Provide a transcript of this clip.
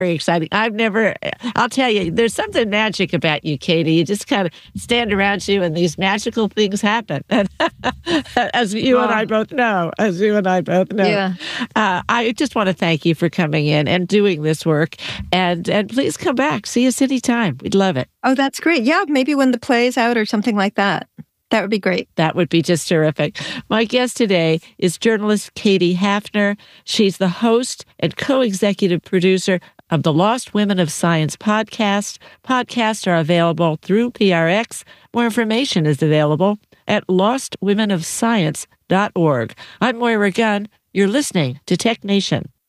very exciting. I'll tell you, there's something magic about you, Katie. You just kind of stand around you and these magical things happen. As you and I both know. Yeah. I just want to thank you for coming in and doing this work. And please come back. See us anytime. We'd love it. Oh, that's great. Yeah, maybe when the play's out or something like that. That would be great. That would be just terrific. My guest today is journalist Katie Hafner. She's the host and co-executive producer of the Lost Women of Science podcast. Podcasts are available through PRX. More information is available at lostwomenofscience.org. I'm Moira Gunn. You're listening to Tech Nation.